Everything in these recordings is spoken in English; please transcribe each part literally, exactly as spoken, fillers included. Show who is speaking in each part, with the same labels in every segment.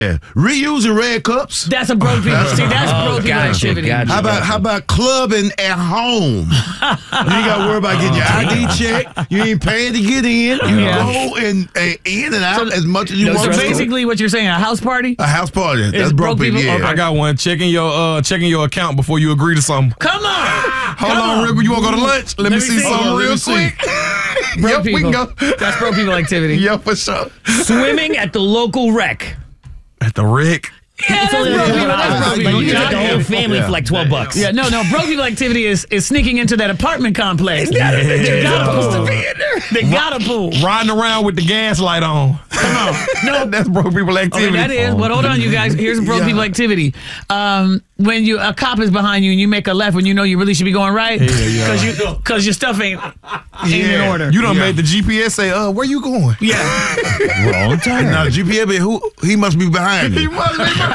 Speaker 1: Yeah. Reusing red cups.
Speaker 2: That's a broke people. See, that's
Speaker 3: Oh,
Speaker 2: broke people
Speaker 3: gotcha,
Speaker 2: activity.
Speaker 3: gotcha.
Speaker 1: How about how about clubbing at home? You ain't got to worry about getting your I D check. You ain't paying to get in. You
Speaker 2: Yeah.
Speaker 1: go and, and in and out
Speaker 2: So-
Speaker 1: as much as you
Speaker 2: So
Speaker 1: want. to.
Speaker 2: basically, what you're saying, a house party?
Speaker 1: A house party. That's
Speaker 2: Is
Speaker 1: broke
Speaker 2: broke
Speaker 1: people.
Speaker 2: people?
Speaker 1: Yeah.
Speaker 2: Okay.
Speaker 4: I got one. Checking your uh, checking your account before you agree to something.
Speaker 2: Come on.
Speaker 4: Hold
Speaker 2: Come
Speaker 4: on, real quick. You want to go to lunch? Let, me
Speaker 2: me
Speaker 4: see,
Speaker 2: see.
Speaker 4: something
Speaker 1: Hold on, let
Speaker 4: real
Speaker 1: me see.
Speaker 4: quick.
Speaker 2: Broke
Speaker 4: Yep,
Speaker 2: people.
Speaker 4: we can go.
Speaker 2: That's broke people activity.
Speaker 4: Yeah, for sure.
Speaker 3: Swimming at the local rec.
Speaker 4: At the Rick.
Speaker 2: Yeah, that's broke people. That's broke people.
Speaker 3: You
Speaker 2: Yeah,
Speaker 3: get the
Speaker 2: yeah.
Speaker 3: whole family for like twelve bucks.
Speaker 2: Yeah, no, no. Broke people activity is, is sneaking into that apartment complex. They got a pool. They got a pool.
Speaker 4: Riding around with the gas light on.
Speaker 2: Come on.
Speaker 4: No, that's broke people
Speaker 2: Okay,
Speaker 4: activity.
Speaker 2: that is. But hold on, you guys. Here's a broke
Speaker 4: Yeah.
Speaker 2: people activity. Um, when you a cop is behind you and you make a left when you know you really should be going right, because you because your stuff ain't ain't in
Speaker 4: Yeah.
Speaker 2: order.
Speaker 4: You done
Speaker 1: Yeah.
Speaker 4: made the G P S say, uh, where you going?
Speaker 2: Yeah.
Speaker 3: Wrong turn.
Speaker 1: Now, G P S, who he must be behind
Speaker 4: He
Speaker 1: you.
Speaker 4: must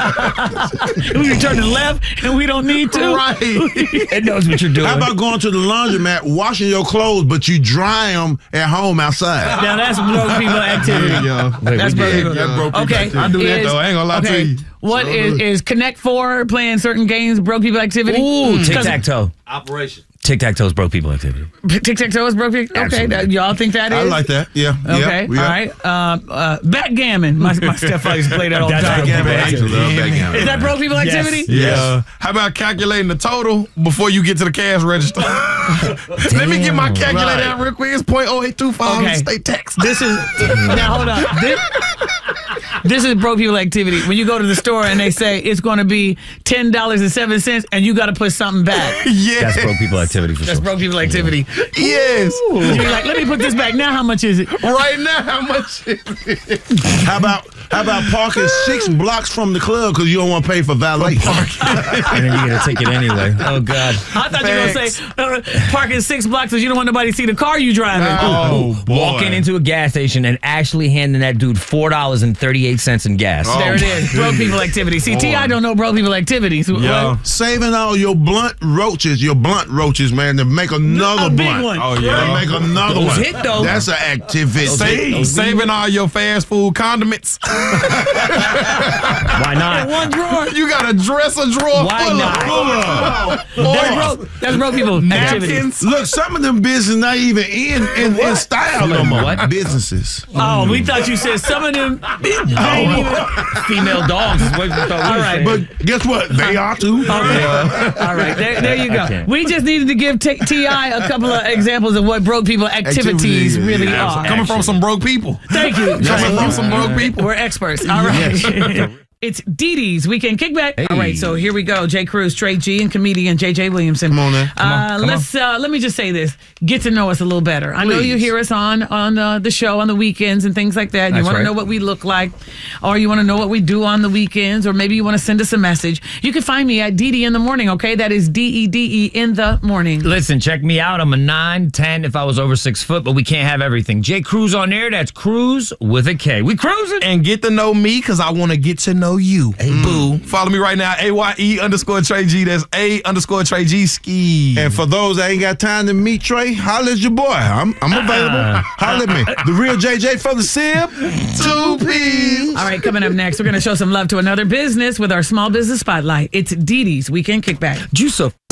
Speaker 4: be
Speaker 2: We turn to the left and we don't need to.
Speaker 4: right.
Speaker 3: It knows what you're doing.
Speaker 1: How about going to the laundromat, washing your clothes, but you dry them at home outside?
Speaker 2: Now that's broke people activity.
Speaker 4: Yeah.
Speaker 2: That's broke people.
Speaker 4: That's broke people
Speaker 2: Okay,
Speaker 4: activity. I do that,
Speaker 2: is-
Speaker 4: though. I ain't gonna lie to
Speaker 2: okay,
Speaker 4: you.
Speaker 2: What
Speaker 4: So
Speaker 2: is
Speaker 4: do it.
Speaker 2: is Connect Four playing certain games broke people activity?
Speaker 3: Ooh, tic
Speaker 2: 'Cause
Speaker 3: tac toe.
Speaker 5: Operation.
Speaker 3: Tic tac toe is broke people activity.
Speaker 2: Tic tac toe is broke people. Okay,
Speaker 3: Absolutely.
Speaker 2: that, y'all think that is?
Speaker 1: I like that. Yeah.
Speaker 2: Okay,
Speaker 1: yeah,
Speaker 2: all right. Um, uh, backgammon. My my stepfather used to play that all the
Speaker 3: That's
Speaker 2: time.
Speaker 3: broke people
Speaker 1: I used to
Speaker 3: activity.
Speaker 1: love backgammon.
Speaker 2: Is that broke people activity?
Speaker 4: Yeah. How about calculating the total before you get to the cash register? Let me get my calculator
Speaker 2: Right.
Speaker 4: out real quick. It's point oh eight two five
Speaker 2: Okay.
Speaker 4: state tax.
Speaker 2: This is now hold on. This, this is broke people activity. When you go to the store and they say it's going to be ten dollars and seven cents, and you got to put something back.
Speaker 4: Yes.
Speaker 3: That's broke people activity for
Speaker 2: That's
Speaker 3: sure.
Speaker 2: broke people activity.
Speaker 4: Yes.
Speaker 2: You're like, let me put this back now. How much is it?
Speaker 4: Right now, how much is it?
Speaker 1: How about how about parking six blocks from the club because you don't want to pay for valet?
Speaker 3: And then you get a ticket anyway. Oh, God.
Speaker 2: I thought you were going to say uh, parking six blocks because you don't want nobody to see the car you driving.
Speaker 4: Oh, boy.
Speaker 3: Walking into a gas station and actually handing that dude four dollars and thirty-eight cents in gas.
Speaker 4: Oh.
Speaker 2: There it is. Broke people activity. See, T I don't know broke people activities.
Speaker 4: Yeah.
Speaker 1: Saving all your blunt roaches, your blunt roaches, man, to make another
Speaker 2: A big
Speaker 1: blunt.
Speaker 2: one.
Speaker 4: Oh,
Speaker 1: To
Speaker 4: yeah.
Speaker 1: make another
Speaker 3: Those
Speaker 1: one.
Speaker 3: hit, though.
Speaker 1: That's an activity.
Speaker 4: Sa- saving all your fast food condiments.
Speaker 3: Why not?
Speaker 2: One drawer.
Speaker 4: You got a dresser drawer
Speaker 3: Why
Speaker 4: full
Speaker 3: not?
Speaker 4: of
Speaker 2: That's
Speaker 4: oil,
Speaker 2: broke. That's broke people activity.
Speaker 4: napkins.
Speaker 1: Look, some of them businesses not even in in, in style no more.
Speaker 3: What?
Speaker 1: Businesses.
Speaker 2: Oh, we thought you said some of them.
Speaker 3: Female dogs is what we thought we
Speaker 2: All
Speaker 3: were
Speaker 2: right,
Speaker 3: saying.
Speaker 1: But guess what? They are too.
Speaker 2: Okay. All right, there, there you
Speaker 3: I
Speaker 2: go.
Speaker 3: can't.
Speaker 2: We just needed to give T- T.I. a couple of examples of what broke people activities
Speaker 1: Activities,
Speaker 2: really
Speaker 1: yeah.
Speaker 2: are.
Speaker 4: Coming from some broke people.
Speaker 2: Thank you.
Speaker 4: Coming from some broke people.
Speaker 2: We're experts. All right. It's Dee Dee's Weekend Kickback. All right, so here we go. Jay Cruz, Trey G, and comedian J J Williamson.
Speaker 1: Come on now. Come
Speaker 2: Uh,
Speaker 4: come
Speaker 2: let's uh, let me just say this: get to know us a little better. I know you
Speaker 1: Please.
Speaker 2: hear us on on uh, the show on the weekends and things like that. And you
Speaker 3: That's
Speaker 2: want
Speaker 3: right.
Speaker 2: to know what we look like, or you want to know what we do on the weekends, or maybe you want to send us a message. You can find me at D D in the morning. Okay, that is D E D E in the morning.
Speaker 3: Listen, check me out. I'm a nine, ten if I was over six foot, but we can't have everything. Jay Cruz on there. That's Cruz with a K. We cruising.
Speaker 4: And get to know me because I want to get to know you. Boo. Follow me right now. A Y E underscore Trey G. That's A underscore Trey G. Ski.
Speaker 1: And for those that ain't got time to meet Trey, holla at your boy. I'm I'm available. Holla at me. The real J J from the Sib.
Speaker 4: Two P's.
Speaker 2: All right, coming up next, we're going to show some love to another business with our small business spotlight. It's Dee Dee's Weekend Kickback.
Speaker 3: Juice up.